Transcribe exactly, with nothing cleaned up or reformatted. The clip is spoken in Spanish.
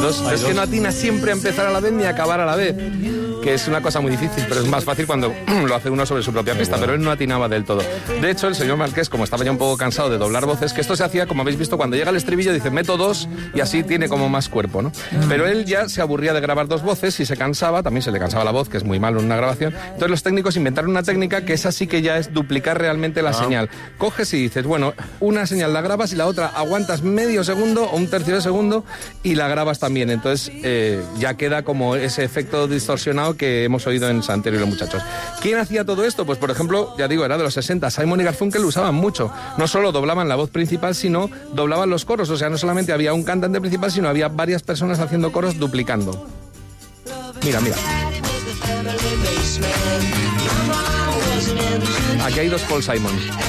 dos. Hay es dos. que no atina siempre a empezar a la vez ni a acabar a la vez, que es una cosa muy difícil, pero es más fácil cuando lo hace uno sobre su propia pista, pero él no atinaba del todo. De hecho, el señor Marqués, como estaba ya un poco cansado de doblar voces, que esto se hacía, como habéis visto, cuando llega el estribillo, dice, meto dos y así tiene como más cuerpo, ¿no? Pero él ya se aburría de grabar dos voces y se cansaba, también se le cansaba la voz, que es muy malo en una grabación. Entonces los técnicos inventaron una técnica que es así, que ya es duplicar realmente la Ah. señal. Coges y dices, bueno, una señal la grabas y la otra aguantas medio segundo o un tercio de segundo y la grabas también. Entonces eh, ya queda como ese efecto distorsionado que hemos oído en Santero y los muchachos. ¿Quién hacía todo esto? Pues por ejemplo, ya digo, era de los sesenta. Simon y Garfunkel lo usaban mucho. No solo doblaban la voz principal, sino doblaban los coros. O sea, no solamente había un cantante principal, sino había varias personas haciendo coros duplicando. Mira, mira. Aquí hay dos Paul Simon.